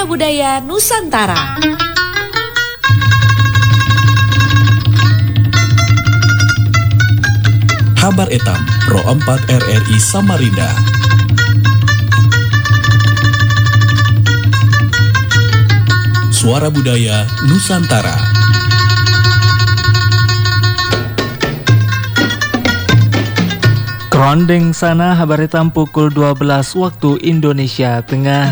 Budaya Nusantara. Habar Etam Pro 4 RRI Samarinda. Suara Budaya Nusantara. Kerondeng sana Habar Etam pukul 12 waktu Indonesia Tengah.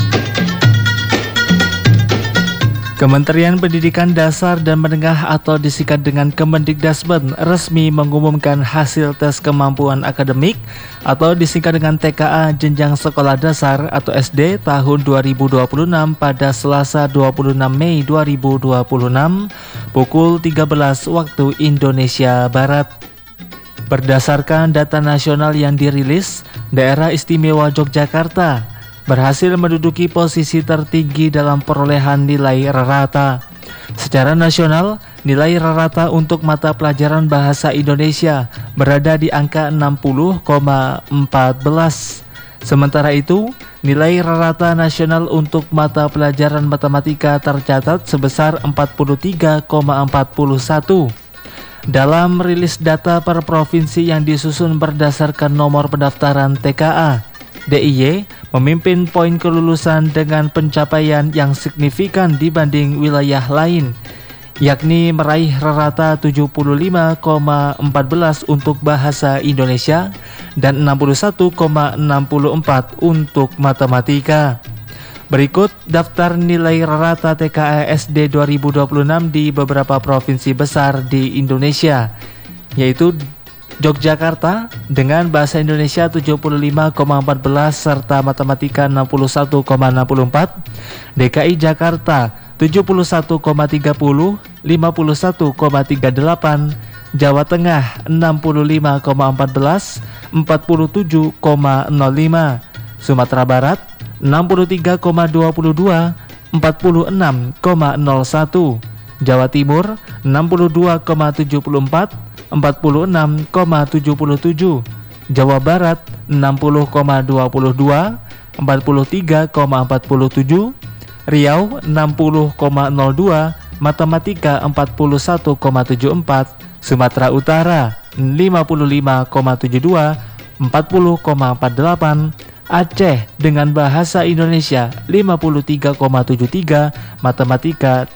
Kementerian Pendidikan Dasar dan Menengah atau disingkat dengan Kemendikdasmen resmi mengumumkan hasil tes kemampuan akademik atau disingkat dengan TKA jenjang sekolah dasar atau SD tahun 2026 pada Selasa 26 Mei 2026 pukul 13 waktu Indonesia Barat. Berdasarkan data nasional yang dirilis, Daerah Istimewa Yogyakarta berhasil menduduki posisi tertinggi dalam perolehan nilai rata. Secara nasional, nilai rata untuk mata pelajaran bahasa Indonesia berada di angka 60,14. Sementara itu, nilai rata nasional untuk mata pelajaran matematika tercatat sebesar 43,41. Dalam rilis data per provinsi yang disusun berdasarkan nomor pendaftaran TKA, DIY memimpin poin kelulusan dengan pencapaian yang signifikan dibanding wilayah lain, yakni meraih rata 75,14 untuk bahasa Indonesia dan 61,64 untuk matematika. Berikut daftar nilai rata TKA SD 2026 di beberapa provinsi besar di Indonesia, yaitu Yogyakarta dengan bahasa Indonesia 75,14 serta matematika 61,64, DKI Jakarta 71,30, 51,38, Jawa Tengah 65,14, 47,05, Sumatera Barat 63,22, 46,01, Jawa Timur 62,74, 46,77, Jawa Barat 60,22, 43,47, Riau 60,02, matematika 41,74, Sumatera Utara 55,72, 40,48, Aceh dengan bahasa Indonesia 53,73, matematika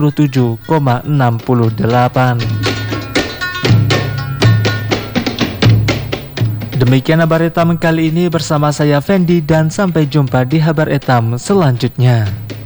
37,68. Demikian Habar Etam kali ini bersama saya Fendi dan sampai jumpa di Habar Etam selanjutnya.